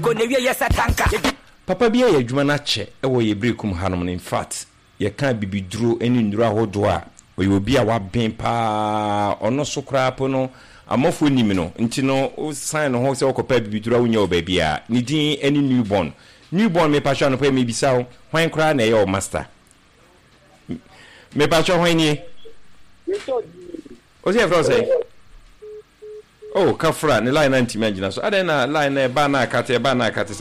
ko ne wie yesa tanka papa bia ye adwuma na che e wo ye brekum hanom in fact ye kan bibiduro eni nduro ahodo a o ye obi a wa ben pa ono so krapo no amofo nim no nti no o sign ho se okopa bibiduro wonya o ba bia ni din eni newborn me pa no pa me bisa ho hwan kra na ye o master me pa cho hwan ni o se fro say oh kafra ni line 90 magina so adena line na ba na akate